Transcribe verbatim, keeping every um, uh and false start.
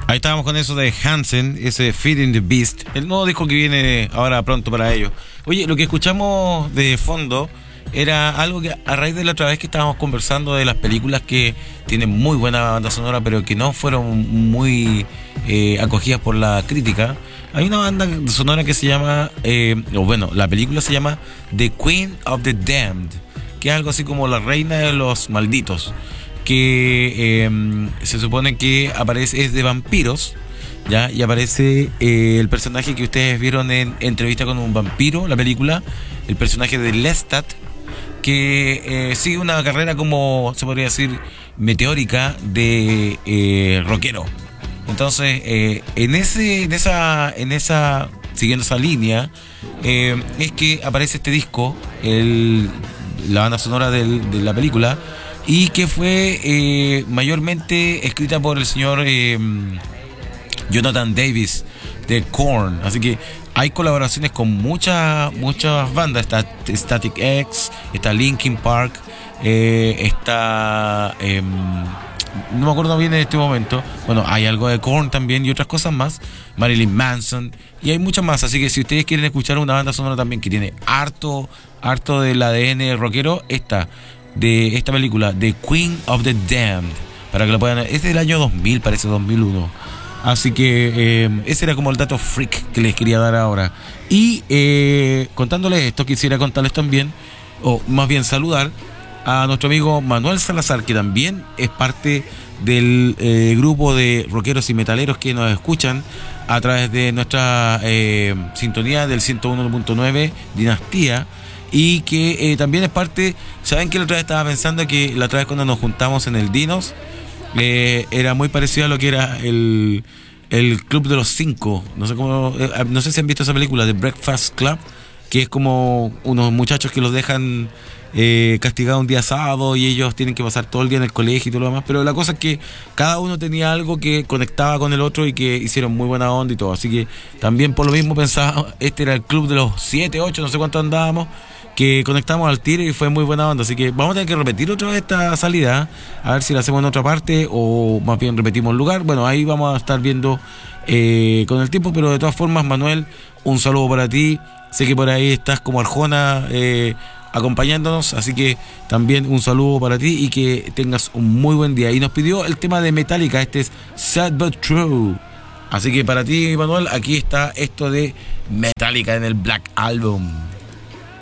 Ahí estábamos con eso de Hansen, ese Feeding the Beast, el nuevo disco que viene ahora pronto para ellos. Oye, lo que escuchamos de fondo era algo que a raíz de la otra vez que estábamos conversando de las películas que tienen muy buena banda sonora, pero que no fueron muy eh, acogidas por la crítica. Hay una banda sonora que se llama, eh, o bueno, la película se llama The Queen of the Damned, que es algo así como la reina de los malditos, que eh, se supone que aparece, es de vampiros, ¿ya? Y aparece eh, el personaje que ustedes vieron en Entrevista con un vampiro, la película, el personaje de Lestat, que eh, sigue una carrera, como se podría decir, meteórica de eh, rockero. Entonces, eh, en ese, en esa, en esa, siguiendo esa línea, eh, es que aparece este disco, el, la banda sonora del, de la película, y que fue eh, mayormente escrita por el señor eh, Jonathan Davis de Korn. Así que hay colaboraciones con muchas muchas bandas. Está Static X, está Linkin Park, eh, está eh, no me acuerdo bien en este momento. Bueno, hay algo de Korn también y otras cosas más. Marilyn Manson y hay muchas más. Así que si ustedes quieren escuchar una banda sonora también que tiene harto harto del A D N rockero, esta de esta película, The Queen of the Damned, para que lo puedan. Es del año dos mil, parece dos mil uno. Así que eh, ese era como el dato freak que les quería dar ahora. Y eh, contándoles esto, quisiera contarles también, o más bien saludar a nuestro amigo Manuel Salazar, que también es parte del eh, grupo de rockeros y metaleros que nos escuchan a través de nuestra eh, sintonía del ciento uno punto nueve Dinastía. Y que eh, también es parte. Saben que la otra vez estaba pensando que la otra vez cuando nos juntamos en el Dinos eh, era muy parecido a lo que era el, el Club de los Cinco. No sé cómo, eh, no sé si han visto esa película de Breakfast Club, que es como unos muchachos que los dejan eh, castigados un día sábado y ellos tienen que pasar todo el día en el colegio y todo lo demás. Pero la cosa es que cada uno tenía algo que conectaba con el otro y que hicieron muy buena onda y todo. Así que también por lo mismo pensaba, este era el club de los siete, ocho, no sé cuánto andábamos, que conectamos al tiro y fue muy buena onda. Así que vamos a tener que repetir otra vez esta salida, a ver si la hacemos en otra parte o más bien repetimos el lugar. Bueno, ahí vamos a estar viendo eh, con el tiempo, pero de todas formas, Manuel, un saludo para ti. Sé que por ahí estás como Arjona eh, acompañándonos, así que también un saludo para ti y que tengas un muy buen día. Y nos pidió el tema de Metallica, este es Sad But True. Así que para ti, Manuel, aquí está esto de Metallica en el Black Album.